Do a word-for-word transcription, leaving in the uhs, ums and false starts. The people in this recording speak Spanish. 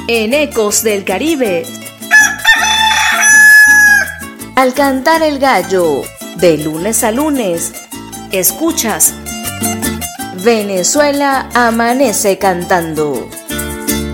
En Ecos del Caribe, al cantar el gallo, de lunes a lunes, escuchas Venezuela amanece cantando.